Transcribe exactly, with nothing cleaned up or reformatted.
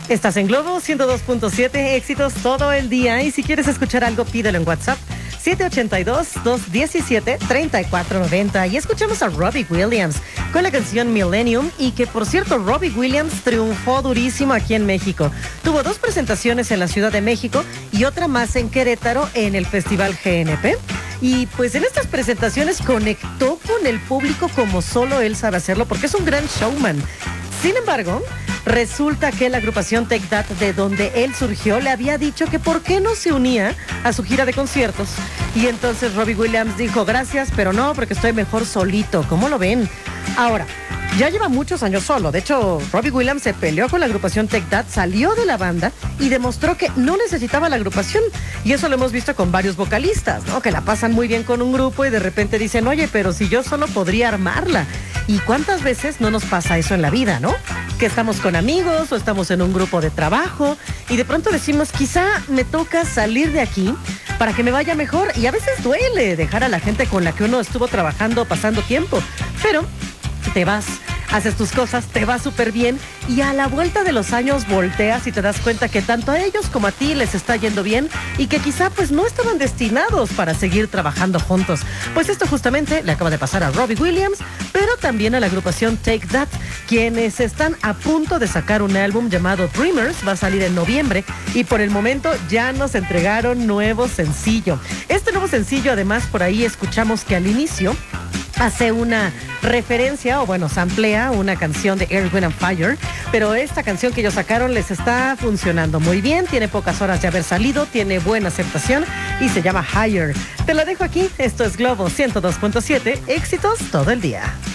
Estás en Globo ciento dos punto siete, éxitos todo el día. Y si quieres escuchar algo, pídelo en WhatsApp siete ocho dos, dos uno siete, tres cuatro nueve cero. Y escuchamos a Robbie Williams con la canción Millennium. Y que, por cierto, Robbie Williams triunfó durísimo aquí en México. Tuvo dos presentaciones en la Ciudad de México y otra más en Querétaro en el Festival G N P. Y pues en estas presentaciones conectó con el público como solo él sabe hacerlo, porque es un gran showman. Sin embargo, resulta que la agrupación Take That, de donde él surgió, le había dicho que por qué no se unía a su gira de conciertos. Y entonces Robbie Williams dijo, gracias, pero no, porque estoy mejor solito. ¿Cómo lo ven? Ahora, ya lleva muchos años solo. De hecho, Robbie Williams se peleó con la agrupación Take That, salió de la banda y demostró que no necesitaba la agrupación. Y eso lo hemos visto con varios vocalistas, ¿no? Que la pasan muy bien con un grupo y de repente dicen, oye, pero si yo solo podría armarla. ¿Y cuántas veces no nos pasa eso en la vida, no? Que estamos con amigos o estamos en un grupo de trabajo y de pronto decimos, quizá me toca salir de aquí para que me vaya mejor. Y a veces duele dejar a la gente con la que uno estuvo trabajando, pasando tiempo. Pero te vas, haces tus cosas, te va súper bien y a la vuelta de los años volteas y te das cuenta que tanto a ellos como a ti les está yendo bien y que quizá pues no estaban destinados para seguir trabajando juntos. Pues esto justamente le acaba de pasar a Robbie Williams, pero también a la agrupación Take That, quienes están a punto de sacar un álbum llamado Dreamers. Va a salir en noviembre y por el momento ya nos entregaron nuevo sencillo. Este nuevo sencillo, además, por ahí escuchamos que al inicio hace una referencia, o bueno, samplea una canción de Earth, Wind and Fire, pero esta canción que ellos sacaron les está funcionando muy bien, tiene pocas horas de haber salido, tiene buena aceptación y se llama Higher. Te la dejo aquí, esto es Globo ciento dos punto siete, éxitos todo el día.